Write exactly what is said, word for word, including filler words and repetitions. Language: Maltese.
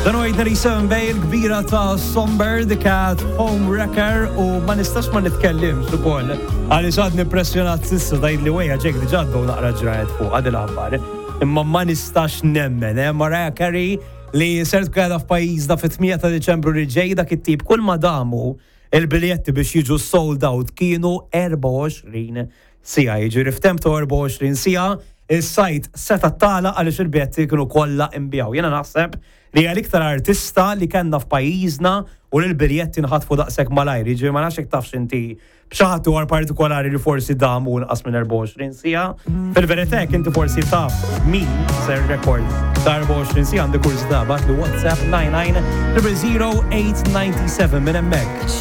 Dan u għidna li sembej il-kbira ta' Somber, the cat home wrecker, u ma nistax ma nitkellimx ukoll. Għalli xad nimpressjonat sissa dajd li wejja ġek diġaddu naqra ġrajet fuq għad il-ħabbar. Imma ma nistax nemmen, eh? Mariah Carey li sert kħeda f'pajjiżna fit-tmien ta' Deċembru li ġej dak it-tip kull ma damu il-biljetti biex jiġu sold out kienu erba' u għoxrin sija. Jiġri f'temp ta' erba' u għoxrin sija, is-sajt seta' tala għaliex il-biljetti kienu kollha imbijaw. Jena naħseb li għal-iktar artista li kanna f'pajjiżna u l-biljetti nħatfu daqshekk malajr. Jiġri ma nafx hekk tafx inti b'xaħat għar partikolari li forsi damu nqas minn erba' u għoxrin sija. Fil-verità inti forsi taf min ser rekord ta' erba' u għoxrin sija għandi kursità bat li WhatsApp nine nine zero zero eight nine seven minn hemmhekk.